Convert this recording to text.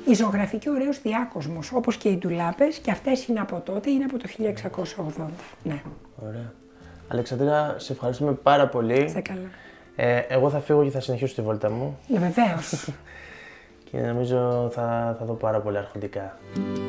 Η ζωγραφή και ο ωραίος διάκοσμος, όπως και οι ντουλάπες, και αυτές είναι από τότε, είναι από το 1680. Ναι. Ωραία. Αλεξανδρία, σε ευχαριστούμε πάρα πολύ. Είστε καλά. Εγώ θα φύγω και θα συνεχίσω τη βόλτα μου. Βεβαίως. Και νομίζω θα δω πάρα πολλά αρχοντικά.